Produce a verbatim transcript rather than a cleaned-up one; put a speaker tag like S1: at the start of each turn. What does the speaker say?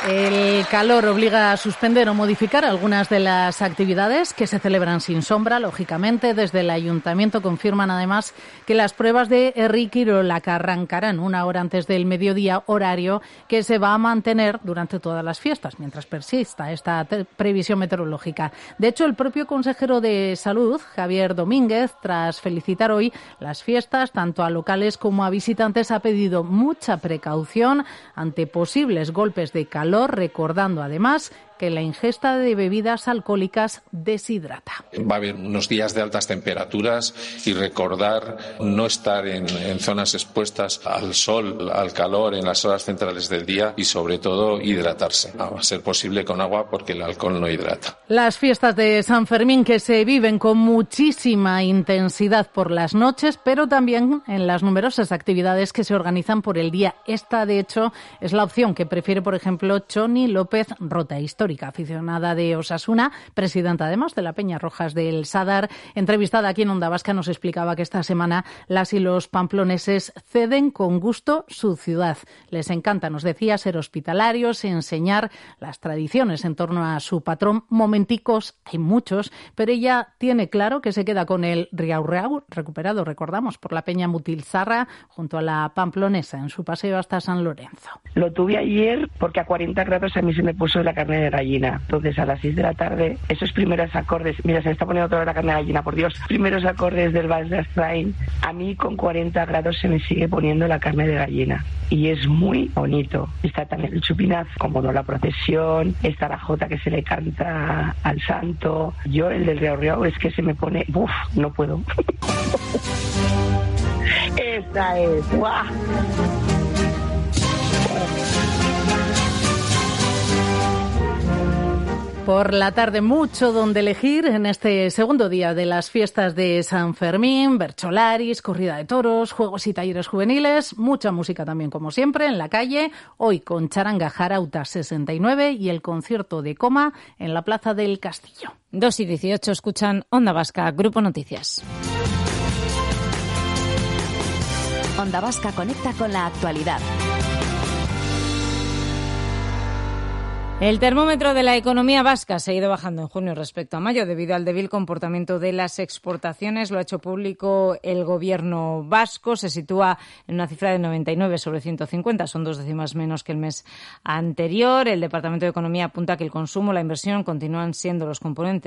S1: El calor obliga a suspender o modificar algunas de las actividades que se celebran sin sombra, lógicamente. Desde el Ayuntamiento confirman además que las pruebas de Herri Kirolak arrancarán una hora antes del mediodía, horario que se va a mantener durante todas las fiestas, mientras persista esta te- previsión meteorológica. De hecho, el propio consejero de Salud, Javier Domínguez, tras felicitar hoy las fiestas, tanto a locales como a visitantes, ha pedido mucha precaución ante posibles golpes de calor, recordando además que la ingesta de bebidas alcohólicas deshidrata.
S2: Va a haber unos días de altas temperaturas y recordar no estar en, en zonas expuestas al sol, al calor en las horas centrales del día y sobre todo hidratarse, a ser posible con agua porque el alcohol no hidrata.
S1: Las fiestas de San Fermín que se viven con muchísima intensidad por las noches, pero también en las numerosas actividades que se organizan por el día. Esta, de hecho, es la opción que prefiere, por ejemplo, Choni López Rota, histórica aficionada de Osasuna, presidenta además de la Peña Rojas del Sadar. Entrevistada aquí en Onda Vasca, nos explicaba que esta semana las y los pamploneses ceden con gusto su ciudad. Les encanta, nos decía, ser hospitalarios, enseñar las tradiciones en torno a su patrón. Momenticos hay muchos, pero ella tiene claro que se queda con el Riau Riau, recuperado, recordamos, por la Peña Mutilzarra, junto a la Pamplonesa, en su paseo hasta San Lorenzo.
S3: Lo tuve ayer porque a cuarenta grados a mí se me puso la carne de gallina. Entonces a las seis de la tarde, esos primeros acordes, mira, se me está poniendo toda la carne de gallina, por Dios, primeros acordes del Vals de Astray, a mí con cuarenta grados se me sigue poniendo la carne de gallina. Y es muy bonito. Está también el chupinazo, como no la procesión, está la jota que se le canta al santo. Yo, el del Riau Riau, es que se me pone, uff, no puedo. Esta es, ¡guau!
S1: Por la tarde, mucho donde elegir en este segundo día de las fiestas de San Fermín, bercholaris, corrida de toros, juegos y talleres juveniles, mucha música también, como siempre, en la calle, hoy con Charanga Jarauta sesenta y nueve y el concierto de Coma en la Plaza del Castillo.
S4: dos y dieciocho escuchan Onda Vasca, Grupo Noticias.
S5: Onda Vasca conecta con la actualidad.
S4: El termómetro de la economía vasca se ha ido bajando en junio respecto a mayo debido al débil comportamiento de las exportaciones. Lo ha hecho público el gobierno vasco. Se sitúa en una cifra de noventa y nueve sobre ciento cincuenta. Son dos décimas menos que el mes anterior. El Departamento de Economía apunta que el consumo, la inversión continúan siendo los componentes